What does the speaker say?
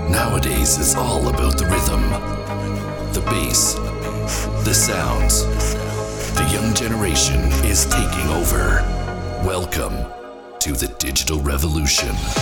Nowadays is all about the rhythm, the bass, the sounds. The young generation is taking over. Welcome to the digital revolution.